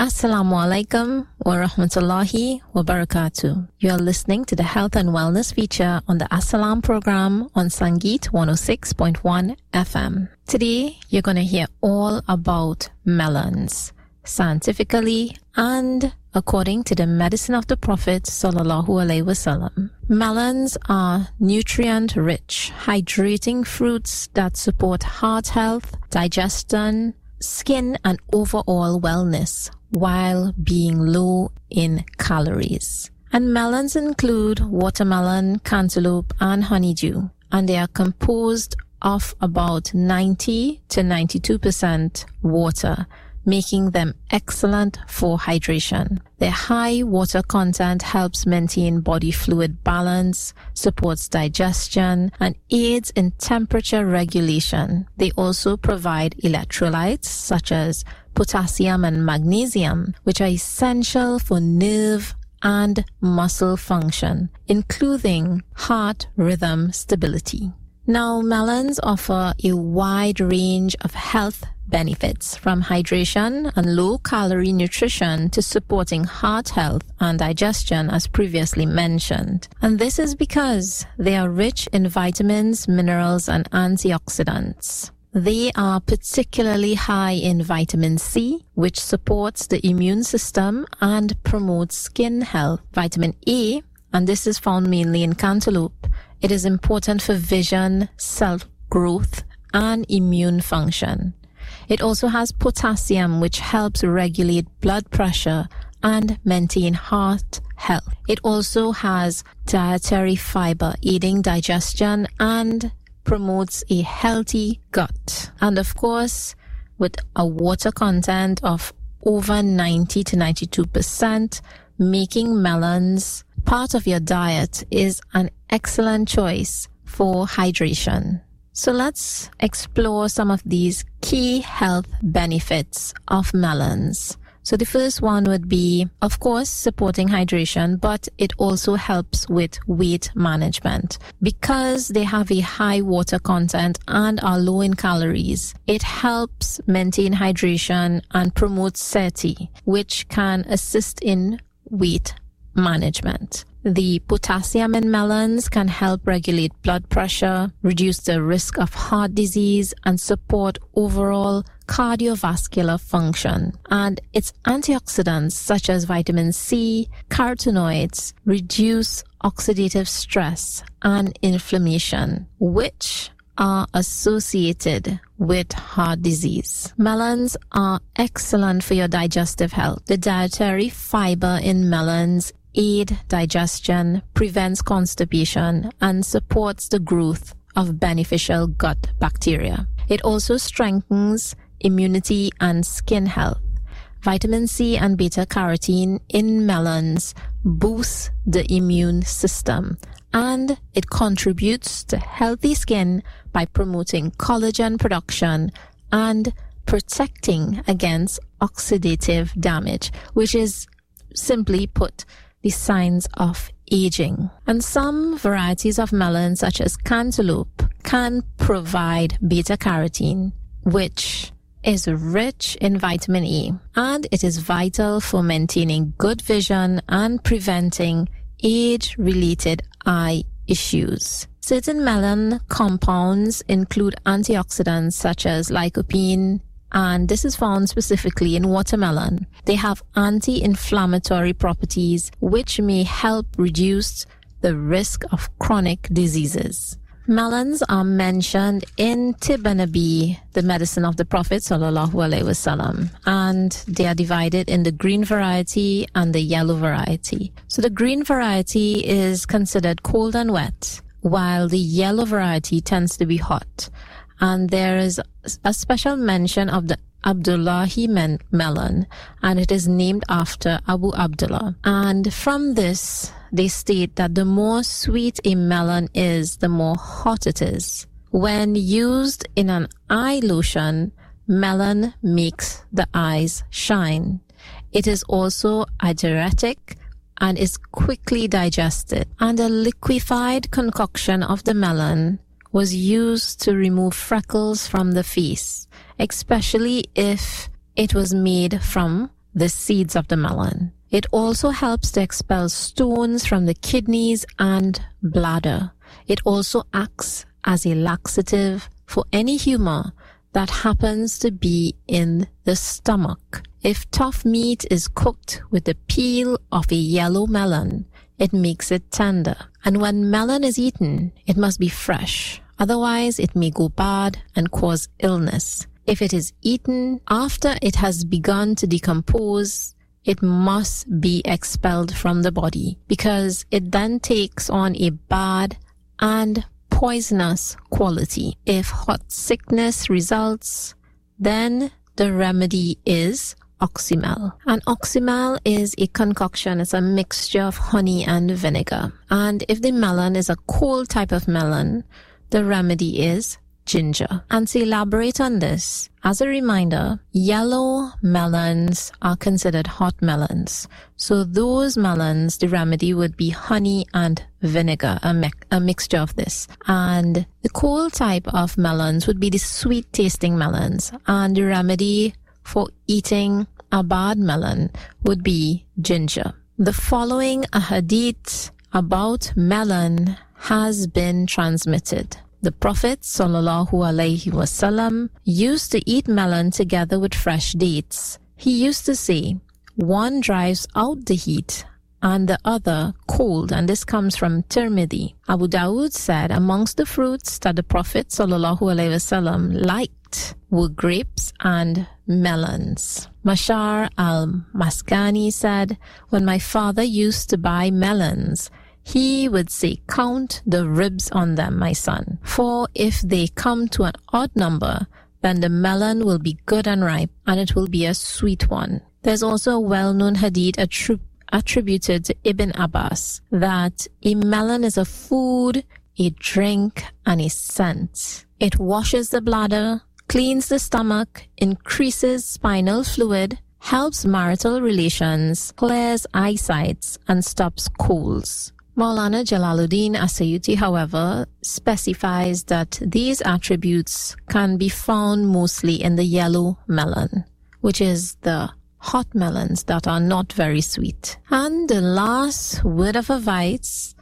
Assalamu alaikum wa rahmatullahi wa barakatuh. You are listening to the Health and Wellness feature on the As-Salam program on Sangeet 106.1 FM. Today, you're going to hear all about melons, scientifically and according to the medicine of the Prophet sallallahu alaihi wasallam. Melons are nutrient-rich, hydrating fruits that support heart health, digestion, skin and overall wellness while being low in calories. And melons include watermelon, cantaloupe and honeydew, and they are composed of about 90 to 92% water, making them excellent for hydration. Their high water content helps maintain body fluid balance, supports digestion, and aids in temperature regulation. They also provide electrolytes such as potassium and magnesium, which are essential for nerve and muscle function, including heart rhythm stability. Now, melons offer a wide range of health benefits, from hydration and low-calorie nutrition to supporting heart health and digestion, as previously mentioned. And this is because they are rich in vitamins, minerals, and antioxidants. They are particularly high in vitamin C, which supports the immune system and promotes skin health. Vitamin A, and this is found mainly in cantaloupe. It is important for vision, cell growth, and immune function. It also has potassium, which helps regulate blood pressure and maintain heart health. It also has dietary fiber, aiding digestion and promotes a healthy gut. And of course, with a water content of over 90 to 92%, making melons part of your diet is an excellent choice for hydration. So let's explore some of these key health benefits of melons. So the first one would be, of course, supporting hydration, but it also helps with weight management. Because they have a high water content and are low in calories, it helps maintain hydration and promotes satiety, which can assist in weight management. The potassium in melons can help regulate blood pressure, reduce the risk of heart disease, and support overall cardiovascular function. And its antioxidants, such as vitamin C, carotenoids, reduce oxidative stress and inflammation, which are associated with heart disease. Melons are excellent for your digestive health. The dietary fiber in melons aid digestion, prevents constipation, and supports the growth of beneficial gut bacteria. It also strengthens immunity and skin health. Vitamin C and beta-carotene in melons boosts the immune system, and it contributes to healthy skin by promoting collagen production and protecting against oxidative damage, which is, simply put, the signs of aging. And some varieties of melon, such as cantaloupe, can provide beta-carotene, which is rich in vitamin A, and it is vital for maintaining good vision and preventing age-related eye issues. Certain melon compounds include antioxidants such as lycopene, and this is found specifically in watermelon. They have anti-inflammatory properties which may help reduce the risk of chronic diseases. Melons are mentioned in Tib Nabi, the medicine of the Prophet sallallahu alaihi wasallam, and they are divided in the green variety and the yellow variety. So the green variety is considered cold and wet, while the yellow variety tends to be hot. And there is a special mention of the Abdullahi melon, and it is named after Abu Abdullah. And from this, they state that the more sweet a melon is, the more hot it is. When used in an eye lotion, melon makes the eyes shine. It is also a diuretic and is quickly digested. And a liquefied concoction of the melon was used to remove freckles from the face, especially if it was made from the seeds of the melon. It also helps to expel stones from the kidneys and bladder. It also acts as a laxative for any humor that happens to be in the stomach. If tough meat is cooked with the peel of a yellow melon, it makes it tender. And when melon is eaten, it must be fresh. Otherwise, it may go bad and cause illness. If it is eaten after it has begun to decompose, it must be expelled from the body because it then takes on a bad and poisonous quality. If hot sickness results, then the remedy is Oxymel. And Oxymel is a concoction. It's a mixture of honey and vinegar. And if the melon is a cold type of melon, the remedy is ginger. And to elaborate on this, as a reminder, yellow melons are considered hot melons. So those melons, the remedy would be honey and vinegar, a mixture of this. And the cold type of melons would be the sweet tasting melons. And the remedy for eating a bad melon would be ginger. The following a hadith about melon has been transmitted. The Prophet ﷺ used to eat melon together with fresh dates. He used to say, one drives out the heat and the other cold, and this comes from Tirmidhi. Abu Dawood said amongst the fruits that the Prophet ﷺ liked were grapes and melons. Mashar al-Maskani said, when my father used to buy melons, he would say, count the ribs on them, my son. For if they come to an odd number, then the melon will be good and ripe, and it will be a sweet one. There's also a well-known hadith attributed to Ibn Abbas that a melon is a food, a drink, and a scent. It washes the bladder, cleans the stomach, increases spinal fluid, helps marital relations, clears eyesight, and stops colds. Maulana Jalaluddin As-Suyuti, however, specifies that these attributes can be found mostly in the yellow melon, which is the hot melons that are not very sweet. And the last word of advice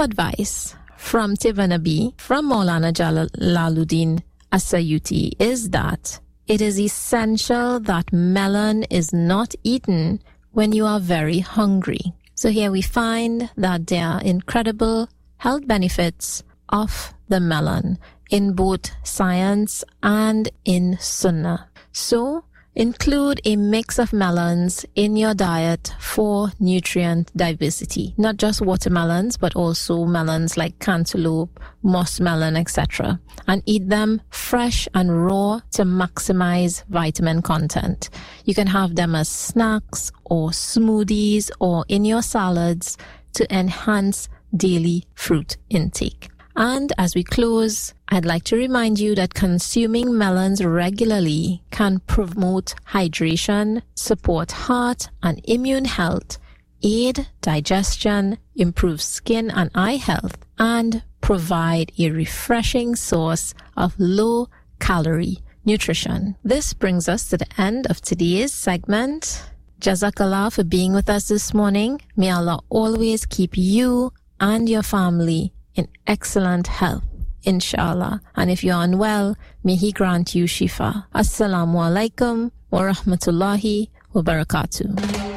from Tibanabi, from Maulana Jalaluddin As-Suyuti, is that it is essential that melon is not eaten when you are very hungry. So here we find that there are incredible health benefits of the melon in both science and in Sunnah. So include a mix of melons in your diet for nutrient diversity. Not just watermelons, but also melons like cantaloupe, muskmelon, etc. And eat them fresh and raw to maximize vitamin content. You can have them as snacks or smoothies or in your salads to enhance daily fruit intake. And as we close, I'd like to remind you that consuming melons regularly can promote hydration, support heart and immune health, aid digestion, improve skin and eye health, and provide a refreshing source of low-calorie nutrition. This brings us to the end of today's segment. Jazakallah for being with us this morning. May Allah always keep you and your family in excellent health, inshallah. And if you're unwell, may He grant you shifa. Assalamu alaikum wa rahmatullahi wa barakatuh.